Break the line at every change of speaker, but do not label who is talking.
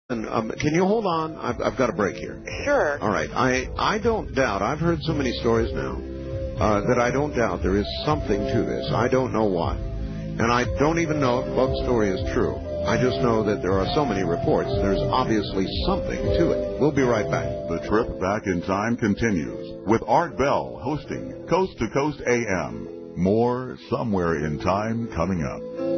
Can you hold on? I've got a break here.
Sure.
All right. I don't doubt. I've heard so many stories now that I don't doubt there is something to this. I don't know what. And I don't even know if Bug's story is true. I just know that there are so many reports. There's obviously something to it. We'll be right back.
The trip back in time continues with Art Bell hosting Coast to Coast AM. More Somewhere in Time coming up.